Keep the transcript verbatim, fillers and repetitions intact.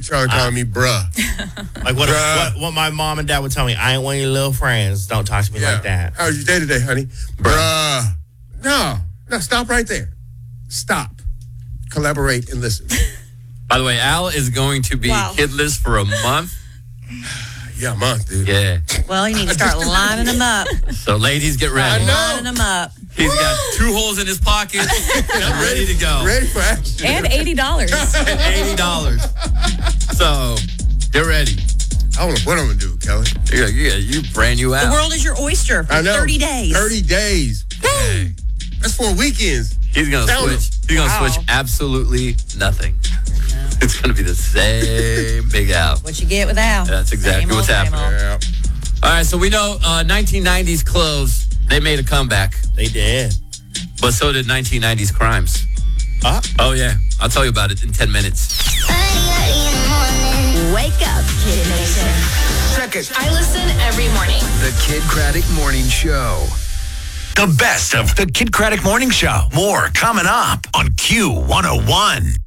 Charlie calling me bruh. Like what, Bruh. what what my mom and dad would tell me. I ain't one of your little friends. Don't talk to me Yeah. like that. How's your day today, honey? Bruh. No, no, stop right there. Stop. Collaborate and listen. By the way, Al is going to be Wow. kidless for a month. Yeah, a month, dude. Yeah. Well, you need to start lining them up. So, ladies, get ready. I know. Lining them up. He's got two holes in his pocket and ready to go. Ready for action. And eighty dollars. And eighty dollars. So, get ready. I don't know what I'm going to do, Kelly. Yeah, yeah, you brand new The Al. world is your oyster for I know. thirty days. thirty days. Hey, That's four weekends. he's going to Tell him. switch. He's going to Wow. switch absolutely nothing. It's going to be the same Big Al. What you get with Al. That's exactly Same what's old, same happening. old. Yeah. All right, so we know uh, nineteen nineties clothes, they made a comeback. They did. But so did nineteen nineties crimes. Uh, Oh, yeah. I'll tell you about it in ten minutes. Wake up, Kid Nation. Check it. I listen every morning. The Kid Craddock Morning Show. The best of the Kid Craddock Morning Show. More coming up on Q one oh one.